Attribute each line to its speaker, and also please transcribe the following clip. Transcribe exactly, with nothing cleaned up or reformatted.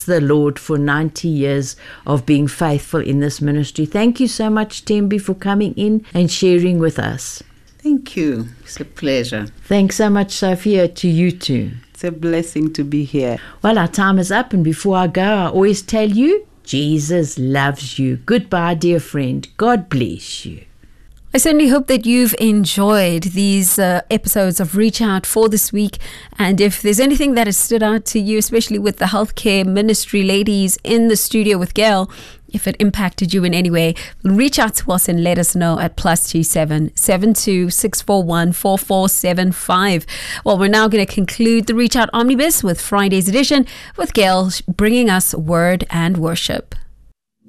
Speaker 1: the Lord for ninety years of being faithful in this ministry. Thank you so much, Thembi, for coming in and sharing with us.
Speaker 2: Thank you. It's a pleasure.
Speaker 1: Thanks so much, Sophia, to you too.
Speaker 2: It's a blessing to be here.
Speaker 1: Well, our time is up, and before I go, I always tell you, Jesus loves you. Goodbye, dear friend. God bless you.
Speaker 3: I certainly hope that you've enjoyed these uh, episodes of Reach Out for this week. And if there's anything that has stood out to you, especially with the healthcare ministry ladies in the studio with Gail, if it impacted you in any way, reach out to us and let us know at plus two seven seven two six four one four four seven five. Well, we're now going to conclude the Reach Out Omnibus with Friday's edition with Gail bringing us Word and Worship.